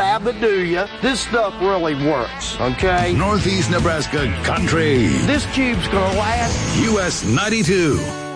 have the do ya. This stuff really works, okay? Northeast Nebraska Country. This cube's gonna last. US 92.